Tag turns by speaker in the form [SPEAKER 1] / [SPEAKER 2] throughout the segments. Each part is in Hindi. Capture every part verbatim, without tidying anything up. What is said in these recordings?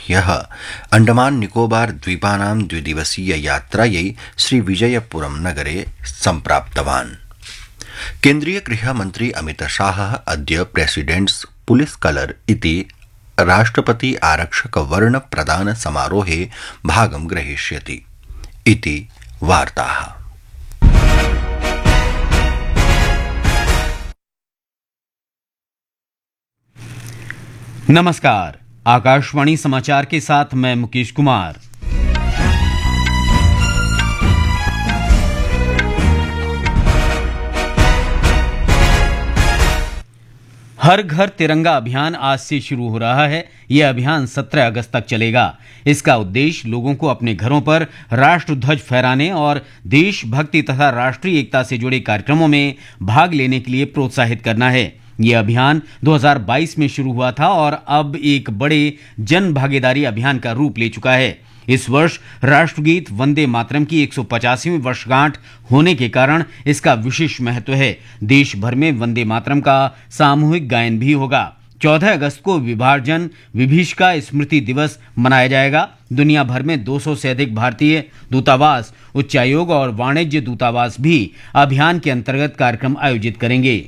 [SPEAKER 1] ह्यः अण्डमान निकोबार द्वीपानां द्विदिवसीय यात्रायै श्रीविजयपुरं नगरे सम्प्राप्तवान्। केन्द्रीय गृहमन्त्री अमित शाहः अद्य प्रेसिडेंट्स पुलिस कलर इति राष्ट्रपति आरक्षक वर्ण प्रदान समारोहे भागं ग्रहीष्यति इति वार्ताः।
[SPEAKER 2] नमस्कार, आकाशवाणी समाचार के साथ मैं मुकेश कुमार। हर घर तिरंगा अभियान आज से शुरू हो रहा है। यह अभियान सत्रह अगस्त तक चलेगा। इसका उद्देश्य लोगों को अपने घरों पर राष्ट्र ध्वज फहराने और देशभक्ति तथा राष्ट्रीय एकता से जुड़े कार्यक्रमों में भाग लेने के लिए प्रोत्साहित करना है। यह अभियान दो हज़ार बाईस में शुरू हुआ था और अब एक बड़े जन भागीदारी अभियान का रूप ले चुका है। इस वर्ष राष्ट्रगीत वंदे मातरम की एक सौ पचासवीं वर्षगांठ होने के कारण इसका विशेष महत्व है। देश भर में वंदे मातरम का सामूहिक गायन भी होगा। चौदह अगस्त को विभाजन विभीषिका स्मृति दिवस मनाया जाएगा। दुनिया भर में दो सौ से अधिक भारतीय दूतावास, उच्चायोग और वाणिज्य दूतावास भी अभियान के अंतर्गत कार्यक्रम आयोजित करेंगे।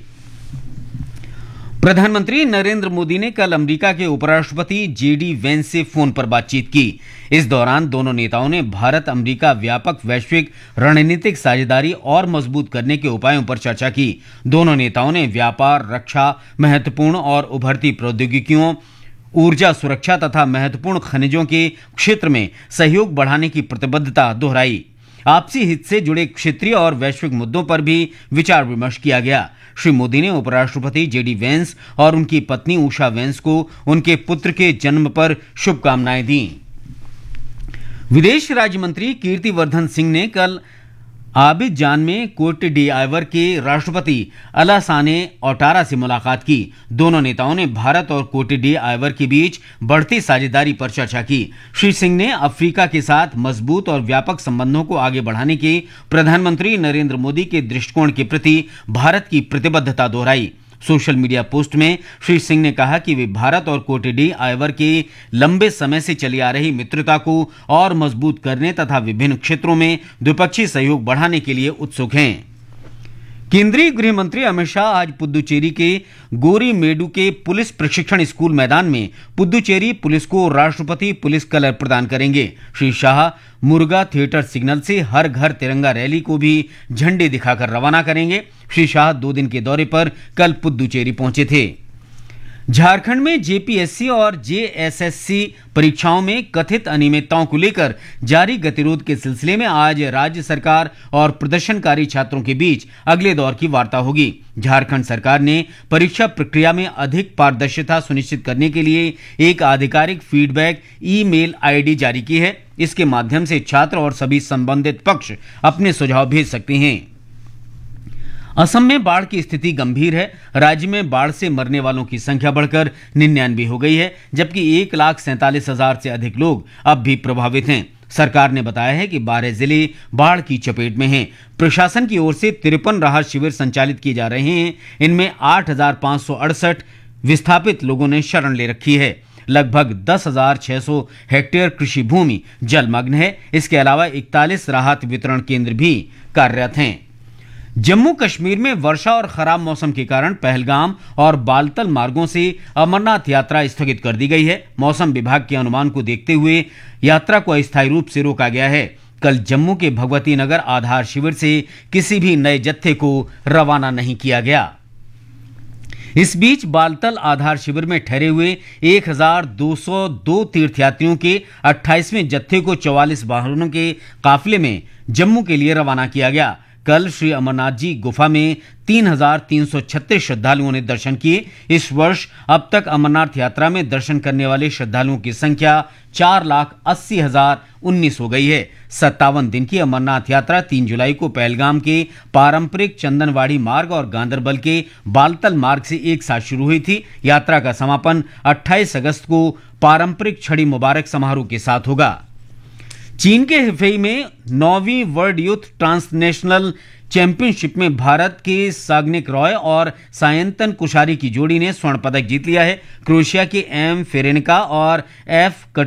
[SPEAKER 2] प्रधानमंत्री नरेंद्र मोदी ने कल अमेरिका के उपराष्ट्रपति जे डी वेंस से फोन पर बातचीत की। इस दौरान दोनों नेताओं ने भारत अमेरिका व्यापक वैश्विक रणनीतिक साझेदारी और मजबूत करने के उपायों पर चर्चा की। दोनों नेताओं ने व्यापार, रक्षा, महत्वपूर्ण और उभरती प्रौद्योगिकियों, ऊर्जा सुरक्षा तथा महत्वपूर्ण खनिजों के क्षेत्र में सहयोग बढ़ाने की प्रतिबद्धता दोहराई। आपसी हित से जुड़े क्षेत्रीय और वैश्विक मुद्दों पर भी विचार विमर्श किया गया। श्री मोदी ने उपराष्ट्रपति जे डी वेंस और उनकी पत्नी उषा वेंस को उनके पुत्र के जन्म पर शुभकामनाएं दी। विदेश राज्य मंत्री कीर्तिवर्धन सिंह ने कल आबिदजान में कोट डिआइवर के राष्ट्रपति अलासाने ओटारा से मुलाकात की। दोनों नेताओं ने भारत और कोट डिआइवर के बीच बढ़ती साझेदारी पर चर्चा की। श्री सिंह ने अफ्रीका के साथ मजबूत और व्यापक संबंधों को आगे बढ़ाने के प्रधानमंत्री नरेंद्र मोदी के दृष्टिकोण के प्रति भारत की प्रतिबद्धता दोहराई। सोशल मीडिया पोस्ट में श्री सिंह ने कहा कि वे भारत और कोट डिआइवर के लंबे समय से चली आ रही मित्रता को और मजबूत करने तथा विभिन्न क्षेत्रों में द्विपक्षीय सहयोग बढ़ाने के लिए उत्सुक हैं। केंद्रीय गृह मंत्री अमित शाह आज पुदुचेरी के गोरीमेडु के पुलिस प्रशिक्षण स्कूल मैदान में पुदुचेरी पुलिस को राष्ट्रपति पुलिस कलर प्रदान करेंगे। श्री शाह मुर्गा थिएटर सिग्नल से हर घर तिरंगा रैली को भी झंडे दिखाकर रवाना करेंगे। श्री शाह दो दिन के दौरे पर कल पुदुचेरी पहुंचे थे। झारखंड में जे पी एस सी और जे एस एस सी परीक्षाओं में कथित अनियमितताओं को लेकर जारी गतिरोध के सिलसिले में आज राज्य सरकार और प्रदर्शनकारी छात्रों के बीच अगले दौर की वार्ता होगी। झारखंड सरकार ने परीक्षा प्रक्रिया में अधिक पारदर्शिता सुनिश्चित करने के लिए एक आधिकारिक फीडबैक ईमेल आईडी जारी की है। इसके माध्यम से छात्र और सभी संबंधित पक्ष अपने सुझाव भेज सकते हैं। असम में बाढ़ की स्थिति गंभीर है। राज्य में बाढ़ से मरने वालों की संख्या बढ़कर निन्यानवे हो गई है, जबकि एक लाख सैंतालीस हजार से अधिक लोग अब भी प्रभावित हैं। सरकार ने बताया है कि बारह जिले बाढ़ की चपेट में हैं। प्रशासन की ओर से तिरपन राहत शिविर संचालित किए जा रहे हैं। इनमें आठ हजार पांच सौ अड़सठ विस्थापित लोगों ने शरण ले रखी है। लगभग दस हजार छह सौ हेक्टेयर कृषि भूमि जलमग्न है। इसके अलावा इकतालीस राहत वितरण केंद्र भी कार्यरत हैं। जम्मू कश्मीर में वर्षा और खराब मौसम के कारण पहलगाम और बालतल मार्गों से अमरनाथ यात्रा स्थगित कर दी गई है। मौसम विभाग के अनुमान को देखते हुए यात्रा को अस्थायी रूप से रोका गया है। कल जम्मू के भगवती नगर आधार शिविर से किसी भी नए जत्थे को रवाना नहीं किया गया। इस बीच बालतल आधार शिविर में ठहरे हुए एक हजार दो सौ दो तीर्थयात्रियों के अट्ठाईसवें जत्थे को चौवालीस वाहनों के काफिले में जम्मू के लिए रवाना किया गया। कल श्री अमरनाथ जी गुफा में तीन हजार तीन सौ छत्तीस श्रद्धालुओं ने दर्शन किए। इस वर्ष अब तक अमरनाथ यात्रा में दर्शन करने वाले श्रद्धालुओं की संख्या चार लाख अस्सी हजार उन्नीस हो गई है। सत्तावन दिन की अमरनाथ यात्रा तीन जुलाई को पहलगाम के पारंपरिक चंदनवाड़ी मार्ग और गांदरबल के बालतल मार्ग से एक साथ शुरू हुई थी। यात्रा का समापन अट्ठाईस अगस्त को पारंपरिक छड़ी मुबारक समारोह के साथ होगा। चीन के हिफेई में नौवीं वर्ल्ड यूथ ट्रांसनेशनल चैंपियनशिप में भारत के साग्निक रॉय और सायंतन कुशारी की जोड़ी ने स्वर्ण पदक जीत लिया है। क्रोएशिया के एम फेरेनिका और एफ